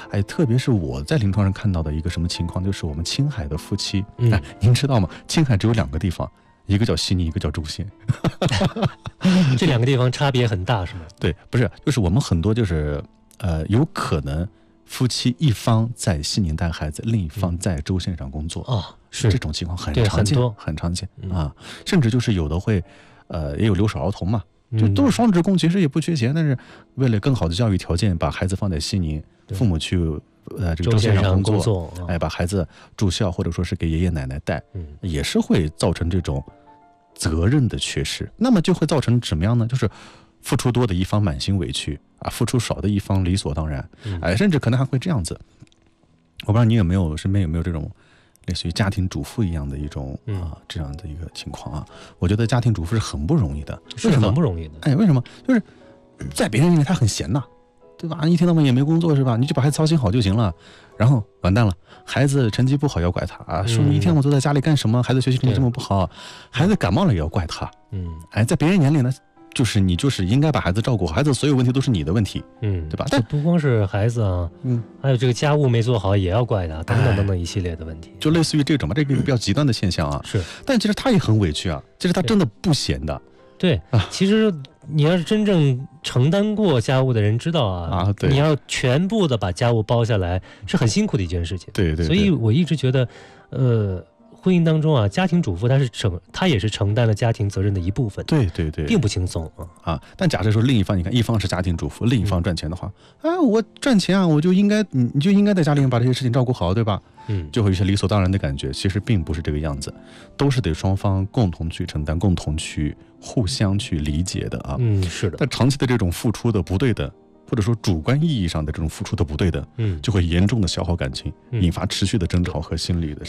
特别是我在临床上看到的一个什么情况，就是我们青海的夫妻，您知道吗？青海只有2个地方，一个叫西宁，一个叫周县。 这2个地方差别很大，是吗？ 对，不是，就是我们很多就是有可能夫妻一方在西宁带孩子，另一方在周县上工作是这种情况很常见，很常见啊。甚至就是有的会也有留守儿童嘛，就都是双职工，其实也不缺钱，但是为了更好的教育条件，把孩子放在西宁，父母去这个周县上工作，把孩子住校或者说是给爷爷奶奶带，也是会造成这种责任的缺失。那么就会造成什么样呢？就是付出多的一方满心委屈付出少的一方理所当然，甚至可能还会这样子。我不知道你身边有没有这种类似于家庭主妇一样的一种这样的一个情况我觉得家庭主妇是很不容易的， 是很不容易的。 为什么？就是在别人认为他很闲呐，对吧？一天到晚也没工作是吧？你就把孩子操心好就行了。然后完蛋了，孩子成绩不好要怪他说你一天我都在家里干什么？孩子学习成绩这么不好，孩子感冒了也要怪他。在别人眼里呢，就是你就是应该把孩子照顾好，孩子所有问题都是你的问题，对吧？ 但不光是孩子还有这个家务没做好也要怪他，等等等等一系列的问题， 就类似于这种嘛，这个比较极端的现象是， 但其实他也很委屈其实他真的不闲的。 对其实你要是真正承担过家务的人知道对， 你要全部的把家务包下来是很辛苦的一件事情。 对， 所以我一直觉得婚姻当中家庭主妇她也是承担了家庭责任的一部分。 对， 并不轻松但假设说另一方，你看一方是家庭主妇，另一方赚钱的话我赚钱我就应该你就应该在家里面把这些事情照顾好，对吧？就会有一些理所当然的感觉，其实并不是这个样子，都是得双方共同去承担，共同去互相去理解的是的。 但长期的这种付出的不对的，或者说主观意义上的这种付出的不对的，就会严重的消耗感情，引发持续的争吵和心理的